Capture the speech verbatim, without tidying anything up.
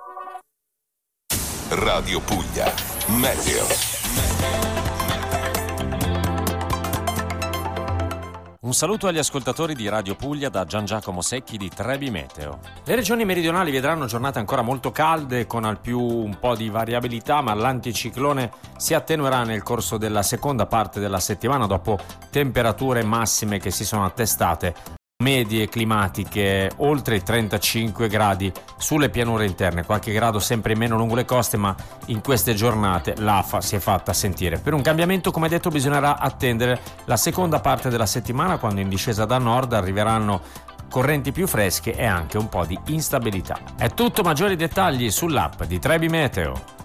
Radio Puglia, Meteo. Un saluto agli ascoltatori di Radio Puglia da Gian Giacomo Secchi di Trebi Meteo. Le regioni meridionali vedranno giornate ancora molto calde, con al più un po' di variabilità, ma l'anticiclone si attenuerà nel corso della seconda parte della settimana, dopo temperature massime che si sono attestate medie climatiche oltre i trentacinque gradi sulle pianure interne, qualche grado sempre in meno lungo le coste, ma in queste giornate l'afa si è fatta sentire. Per un cambiamento, come detto, bisognerà attendere la seconda parte della settimana, quando in discesa da nord arriveranno correnti più fresche e anche un po' di instabilità. È tutto, maggiori dettagli sull'app di Trebi Meteo.